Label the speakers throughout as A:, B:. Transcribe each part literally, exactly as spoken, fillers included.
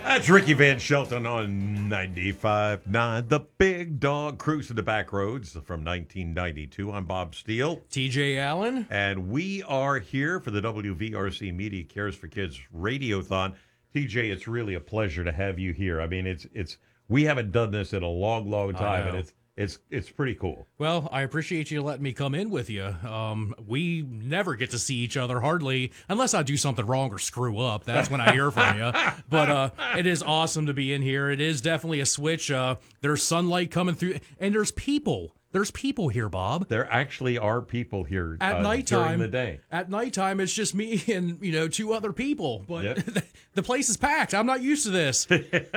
A: That's Ricky Van Shelton on ninety-five point nine. The Big Dog Cruise to the Back Roads from nineteen ninety-two. I'm Bob Steele.
B: T J Allen.
A: And we are here for the W V R C Media Cares for Kids Radiothon. T J, it's really a pleasure to have you here. I mean, it's it's we haven't done this in a long, long time, and it's it's it's pretty cool.
B: Well, I appreciate you letting me come in with you. Um, we never get to see each other hardly, unless I do something wrong or screw up. That's when I hear from you. But uh, it is awesome to be in here. It is definitely a switch. Uh, there's sunlight coming through, and there's people. There's people here, Bob.
A: There actually are people here
B: at
A: uh,
B: nighttime.
A: during the day.
B: At nighttime, it's just me and you know two other people, but
A: yep.
B: the place is packed. I'm not used to this.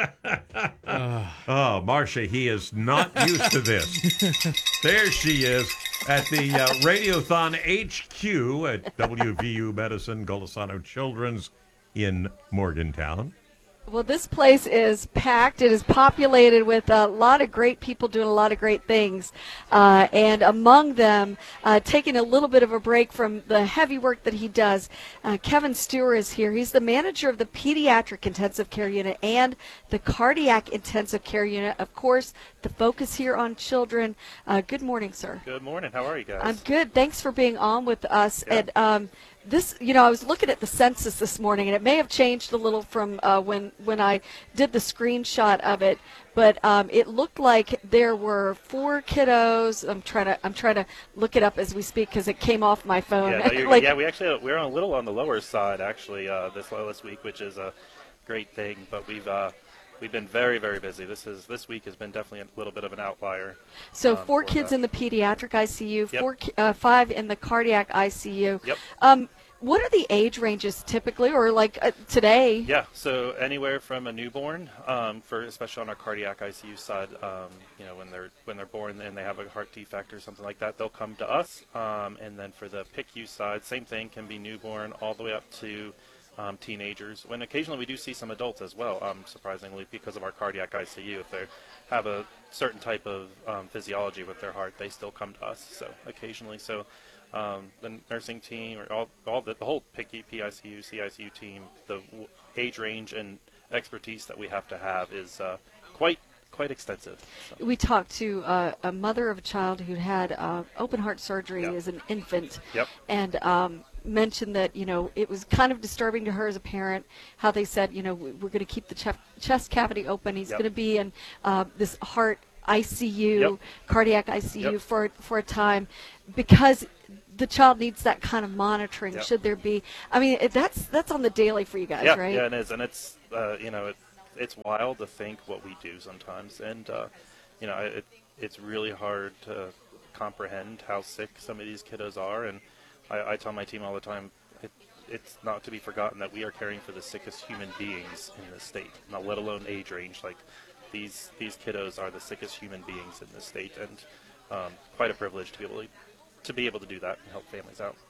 A: uh. Oh, Marcia, he is not used to this. There she is at the uh, Radiothon H Q at W V U Medicine, Golisano Children's in Morgantown.
C: Well, this place is packed. It is populated with a lot of great people doing a lot of great things. Uh, and among them, uh, taking a little bit of a break from the heavy work that he does, uh, Kevin Stewart is here. He's the manager of the Pediatric Intensive Care Unit and the Cardiac Intensive Care Unit. Of course, the focus here on children. Uh, good morning, sir.
D: Good morning. How are you guys?
C: I'm good. Thanks for being on with us.
D: Yeah.
C: And um, This, you know, I was looking at the census this morning, and it may have changed a little from uh, when when I did the screenshot of it. But um, it looked like there were four kiddos. I'm trying to I'm trying to look it up as we speak because it came off my phone.
D: Yeah, no,
C: like,
D: yeah, we actually we're on a little on the lower side actually uh, this this week, which is a great thing. But we've uh, we've been very very busy. This is this week has been definitely a little bit of an outlier.
C: So
D: um,
C: four kids
D: that.
C: in the pediatric I C U,
D: Yep.
C: four uh, five in the cardiac I C U.
D: Yep.
C: Um, What are the age ranges typically, or like uh, today?
D: Yeah, so anywhere from a newborn, um, for especially on our cardiac I C U side, um, you know, when they're when they're born and they have a heart defect or something like that, they'll come to us. Um, and then for the P I C U side, same thing, can be newborn all the way up to um, teenagers. When occasionally we do see some adults as well, um, surprisingly, because of our cardiac I C U. If they have a certain type of um, physiology with their heart, they still come to us. So occasionally, so. Um, the nursing team, or all, all the, the whole P I C U, P I C U, C I C U team, the w- age range and expertise that we have to have is uh, quite quite extensive. So.
C: We talked to uh, a mother of a child who had uh, open heart surgery
D: Yep.
C: as an infant,
D: Yep.
C: and um, mentioned that you know it was kind of disturbing to her as a parent how they said you know we're going to keep the chest, chest cavity open. He's
D: Yep.
C: going to be in uh, this heart I C U,
D: Yep.
C: cardiac I C U
D: Yep.
C: for for a time because the child needs that kind of monitoring.
D: Yep.
C: Should there be? I mean, it- that's that's on the daily for you guys,
D: yeah,
C: right?
D: Yeah, it is, and it's uh, you know it, it's wild to think what we do sometimes, and uh, you know it, it's really hard to comprehend how sick some of these kiddos are, and I, I tell my team all the time. It, it's not to be forgotten that we are caring for the sickest human beings in the state, not let alone age range. Like these these kiddos are the sickest human beings in the state, and um, quite a privilege to be able to to be able to do that and help families out.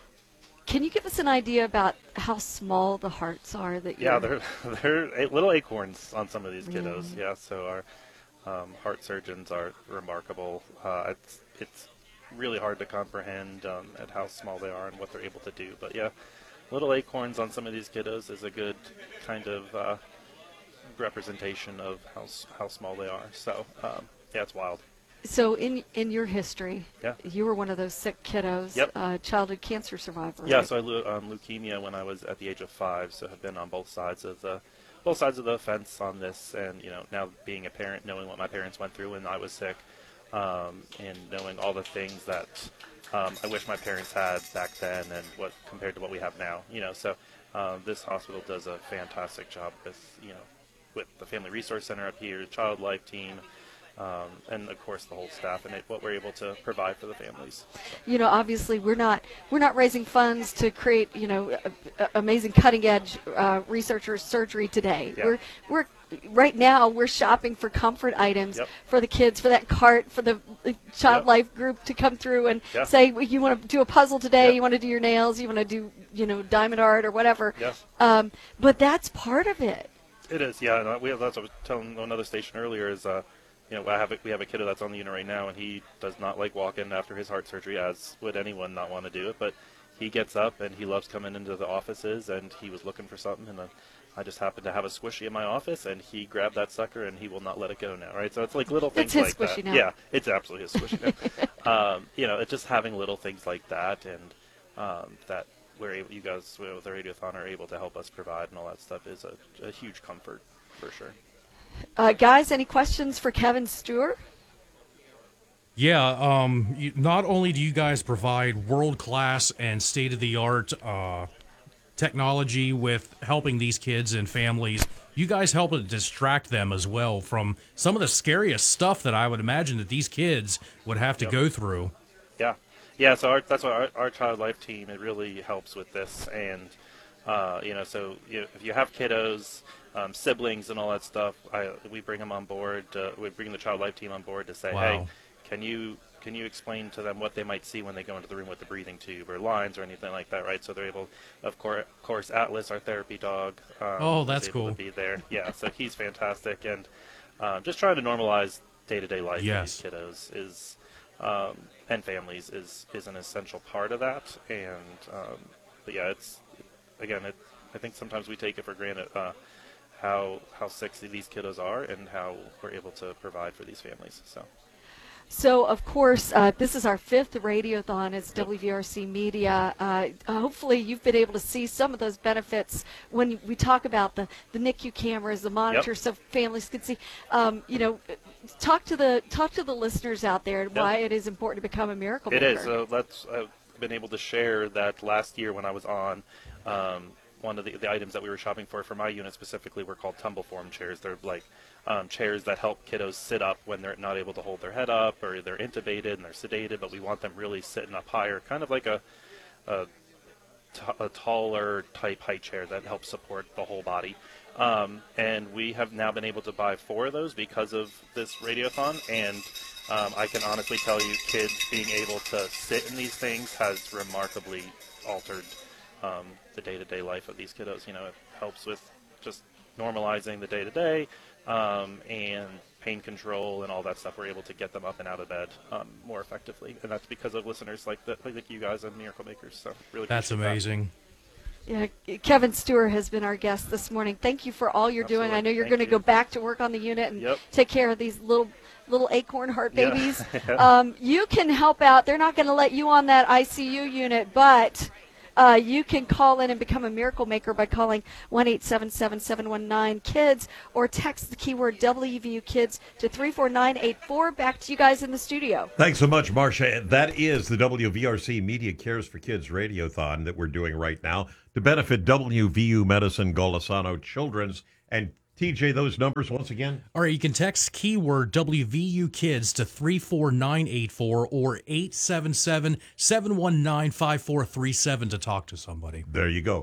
C: Can you give us an idea about how small the hearts are that
D: Yeah,
C: you're...
D: they're they're little acorns on some of these kiddos.
C: Mm.
D: Yeah, so our um, heart surgeons are remarkable. Uh, it's it's really hard to comprehend um, at how small they are and what they're able to do. But yeah, little acorns on some of these kiddos is a good kind of uh, representation of how how small they are. So um, yeah, it's wild.
C: So in in your history,
D: Yeah.
C: you were one of those sick kiddos,
D: Yep.
C: uh, childhood cancer survivor.
D: Yeah,
C: right?
D: so I leu- um, leukemia when I was at the age of five, so have been on both sides of the both sides of the fence on this, and you know now being a parent, knowing what my parents went through when I was sick, um, and knowing all the things that um, I wish my parents had back then, and what compared to what we have now, you know. So um, this hospital does a fantastic job with you know with the Family Resource Center up here, Child Life team. Um, and of course the whole staff and it, what we're able to provide for the families.
C: You know, obviously we're not we're not raising funds to create you know a, a, amazing cutting edge uh, research or surgery today.
D: Yeah.
C: We're we're right now we're shopping for comfort items
D: Yep.
C: for the kids, for that cart, for the, the Child
D: Yep.
C: Life group to come through and
D: Yeah.
C: say, well, you want to do a puzzle today,
D: Yep.
C: you want to do your nails, you want to do you know diamond art or whatever.
D: Yeah.
C: Um, but that's part of it.
D: It is, yeah. And we have, that's what I was telling another station earlier is, uh, you know, I have a, we have a kiddo that's on the unit right now, and he does not like walking after his heart surgery, as would anyone not want to do it. But he gets up and he loves coming into the offices, and he was looking for something, and uh, I just happened to have a squishy in my office, and he grabbed that sucker, and he will not let it go now, right? So it's like little things
C: It's his
D: like
C: squishy
D: that.
C: now.
D: Yeah, it's absolutely his squishy now. Um, you know, it's just having little things like that, and um, that we're able, you guys with the Radiothon are able to help us provide and all that stuff is a, a huge comfort for sure.
C: Uh, guys, any questions for Kevin Stewart?
B: Yeah, um, you, not only do you guys provide world-class and state-of-the-art uh, technology with helping these kids and families, you guys help to distract them as well from some of the scariest stuff that I would imagine that these kids would have to
D: Yep.
B: go through.
D: Yeah, yeah. So our, that's why our, our Child Life team, it really helps with this, and uh, you know, so you, if you have kiddos, um, siblings, and all that stuff, I, we bring them on board. Uh, we bring the Child Life team on board to say,
B: Wow.
D: hey, can you can you explain to them what they might see when they go into the room with the breathing tube or lines or anything like that, right? So they're able, of course, of course Atlas, our therapy dog. Um,
B: Oh,
D: is
B: that's
D: able
B: cool.
D: To be there, yeah. So he's fantastic, and um, just trying to normalize day-to-day life
B: Yes.
D: for these kiddos is. Um, and families is, is an essential part of that, and um, but yeah, it's again, it, I think sometimes we take it for granted uh, how how sick these kiddos are and how we're able to provide for these families. So
C: So, of course, uh, this is our fifth Radiothon as W V R C Media. Uh, hopefully, you've been able to see some of those benefits when we talk about the, the N I C U cameras, the monitors, so families can see. Um, you know, talk to the talk to the listeners out there and
D: Yep.
C: why it is important to become a miracle
D: it
C: maker.
D: is. So that's I've been able to share that last year when I was on. Um, one of the, the items that we were shopping for for my unit specifically were called tumble form chairs. They're like um, chairs that help kiddos sit up when they're not able to hold their head up or they're intubated and they're sedated, but we want them really sitting up higher, kind of like a, a, t- a taller type high chair that helps support the whole body. Um, and we have now been able to buy four of those because of this Radiothon, and um, I can honestly tell you kids being able to sit in these things has remarkably altered Um, the day-to-day life of these kiddos. You know, it helps with just normalizing the day-to-day um, and pain control and all that stuff. We're able to get them up and out of bed um, more effectively, and that's because of listeners like the, like you guys and Miracle Makers. So really,
B: That's
D: appreciate that.
B: amazing.
C: Yeah, Kevin Stewart has been our guest this morning. Thank you for all you're doing. I know
D: Absolutely.
C: you're
D: Thank
C: going to
D: you.
C: go back to work on the unit and
D: Yep.
C: take care of these little little acorn heart
D: Yeah.
C: babies. um, you can help out. They're not going to let you on that I C U unit, but uh, you can call in and become a miracle maker by calling one eight seven seven, seven one nine, KIDS or text the keyword W V U KIDS to three four nine eight four. Back to you guys in the studio.
A: Thanks so much, Marcia. That is the W V R C Media Cares for Kids Radiothon that we're doing right now to benefit W V U Medicine, Golisano Children's. And T J, those numbers once again?
B: All right, you can text keyword W V U KIDS to three four nine eight four or eight seven seven, seven one nine, five four three seven to talk to somebody.
A: There you go.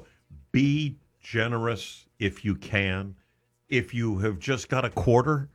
A: Be generous if you can. If you have just got a quarter,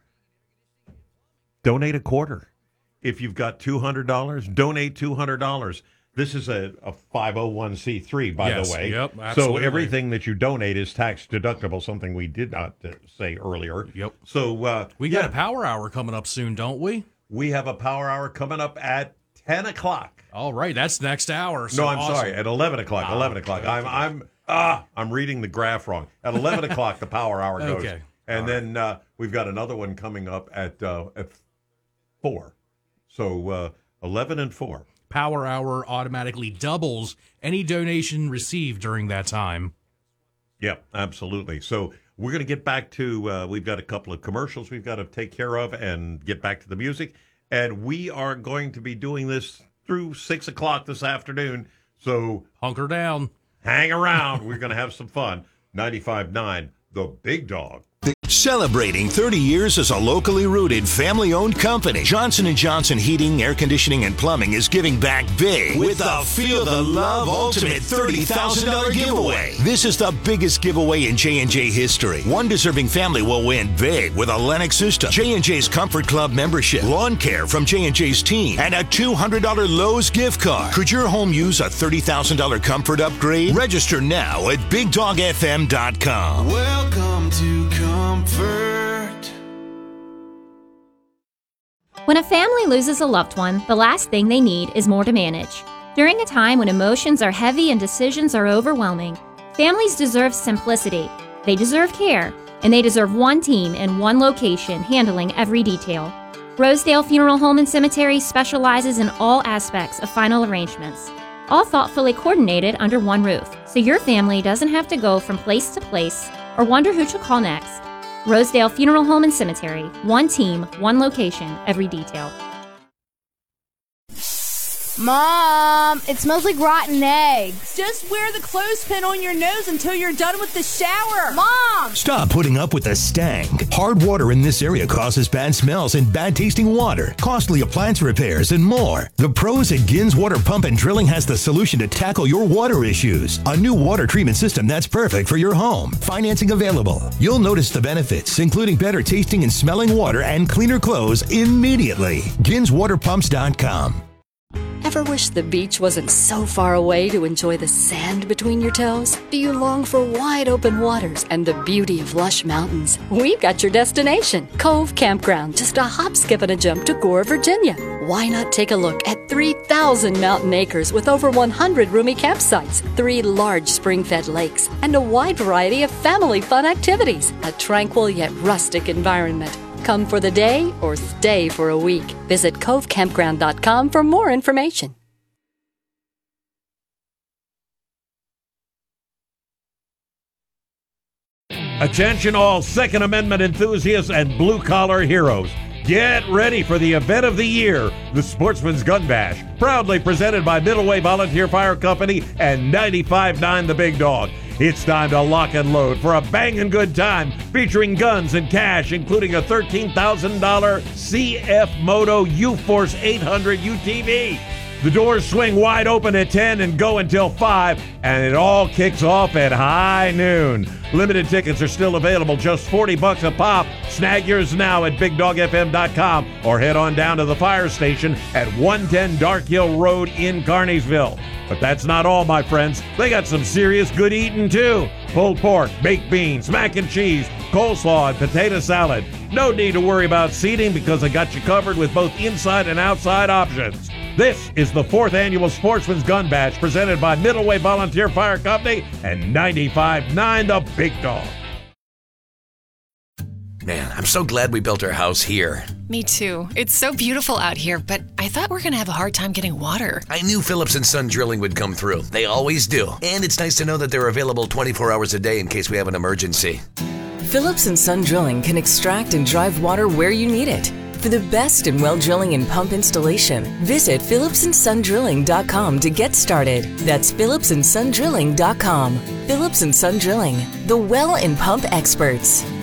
A: donate a quarter. If you've got two hundred dollars, donate two hundred dollars. This is a, a five oh one c three, by
B: Yes,
A: the way.
B: yep,
A: so
B: absolutely.
A: everything that you donate is tax deductible, something we did not uh, say earlier.
B: Yep.
A: So uh,
B: We
A: yeah,
B: got a power hour coming up soon, don't we?
A: we have a power hour coming up at ten o'clock.
B: All right, that's next hour. So
A: No, I'm
B: awesome.
A: sorry, at eleven o'clock.
B: Ah,
A: eleven o'clock.
B: okay.
A: I'm I'm ah, I'm reading the graph wrong. At eleven o'clock, the power hour goes,
B: Okay.
A: and
B: All
A: then uh, we've got another one coming up at uh, at four. So uh, eleven and four.
B: Power hour automatically doubles any donation received during that time.
A: Yep, absolutely. So we're going to get back to, uh, we've got a couple of commercials we've got to take care of and get back to the music. And we are going to be doing this through six o'clock this afternoon. So
B: Hunker down.
A: hang around. We're going to have some fun. ninety-five point nine, The Big Dog.
E: Celebrating thirty years as a locally rooted, family-owned company, Johnson and Johnson Heating, Air Conditioning, and Plumbing is giving back big with the Feel the Love Ultimate thirty thousand dollars giveaway. This is the biggest giveaway in J and J history. One deserving family will win big with a Lennox system, J and J's Comfort Club membership, lawn care from J and J's team, and a two hundred dollars Lowe's gift card. Could your home use a thirty thousand dollars comfort upgrade? Register now at big dog f m dot com.
F: Welcome to Comfort.
G: When a family loses a loved one, the last thing they need is more to manage. During a time when emotions are heavy and decisions are overwhelming, families deserve simplicity, they deserve care, and they deserve one team in one location handling every detail. Rosedale Funeral Home and Cemetery specializes in all aspects of final arrangements, all thoughtfully coordinated under one roof, so your family doesn't have to go from place to place or wonder who to call next. Rosedale Funeral Home and Cemetery, one team, one location, every detail.
H: Mom, it smells like rotten eggs.
I: Just wear the clothespin on your nose until you're done with the shower.
H: Mom!
E: Stop putting up with the stank. Hard water in this area causes bad smells and bad tasting water, costly appliance repairs, and more. The pros at Gins Water Pump and Drilling has the solution to tackle your water issues. A new water treatment system that's perfect for your home. Financing available. You'll notice the benefits, including better tasting and smelling water and cleaner clothes immediately. Gins Water Pumps dot com.
J: Ever wish the beach wasn't so far away to enjoy the sand between your toes? Do you long for wide open waters and the beauty of lush mountains? We've got your destination, Cove Campground, just a hop, skip, and a jump to Gore, Virginia. Why not take a look at three thousand mountain acres with over one hundred roomy campsites, three large spring-fed lakes, and a wide variety of family fun activities? A tranquil yet rustic environment. Come for the day or stay for a week. Visit cove campground dot com for more information.
A: Attention all Second Amendment enthusiasts and blue-collar heroes. Get ready for the event of the year, the Sportsman's Gun Bash, proudly presented by Middleway Volunteer Fire Company and ninety-five point nine The Big Dog. It's time to lock and load for a banging good time featuring guns and cash, including a thirteen thousand dollars C F Moto U-Force eight hundred U T V. The doors swing wide open at ten and go until five, and it all kicks off at high noon. Limited tickets are still available, just forty bucks a pop. Snag yours now at big dog f m dot com or head on down to the fire station at one ten Dark Hill Road in Carneysville. But that's not all, my friends. They got some serious good eating, too. Pulled pork, baked beans, mac and cheese, coleslaw, and potato salad. No need to worry about seating because they got you covered with both inside and outside options. This is the fourth annual Sportsman's Gun Bash presented by Middleway Volunteer Fire Company and ninety-five point nine The Big Dog.
K: Man, I'm so glad we built our house here.
L: Me too. It's so beautiful out here, but I thought we were going to have a hard time getting water.
K: I knew Phillips and Son Drilling would come through. They always do. And it's nice to know that they're available twenty-four hours a day in case we have an emergency.
M: Phillips and Son Drilling can extract and drive water where you need it. For the best in well drilling and pump installation, visit phillips and son drilling dot com to get started. That's phillips and son drilling dot com. Phillips and Son Drilling, the well and pump experts.